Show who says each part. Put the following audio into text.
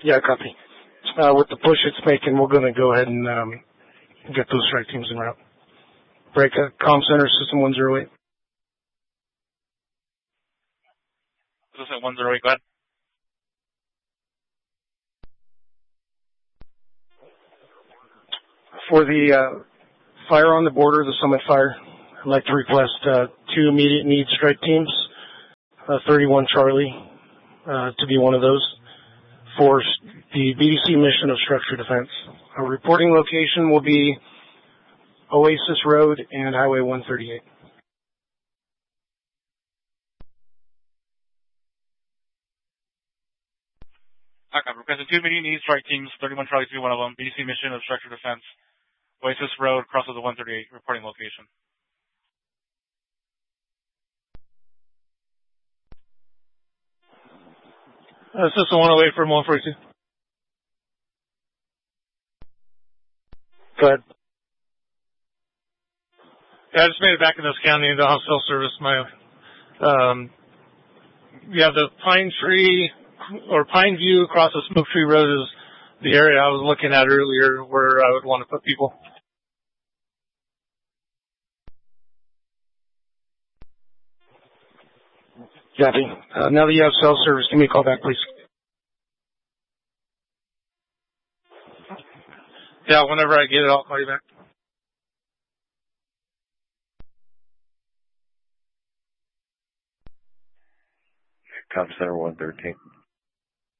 Speaker 1: Yeah, copy. With the push it's making, we're going to go ahead and get those strike teams en route. Break comm center, system 108.
Speaker 2: System 108, go ahead.
Speaker 1: For the fire on the border, the Summit fire, I'd like to request 2 immediate need strike teams, 31 Charlie to be one of those, for the BDC mission of structure defense. Our reporting location will be Oasis Road and Highway 138.
Speaker 2: Okay, requesting 2 immediate need strike teams, 31 Charlie to be one of them, BDC mission of structure defense, Oasis Road, cross of the 138, reporting location.
Speaker 3: System 108 for 142.
Speaker 1: Go ahead.
Speaker 3: Yeah, I just made it back in this county into cell service. We have the Pine View across the Smoke Tree Road is the area I was looking at earlier where I would want to put people.
Speaker 1: Copy. Now that you have cell service, give me a call back, please.
Speaker 3: Yeah, whenever I get it, I'll call you back.
Speaker 4: Comm Center 113.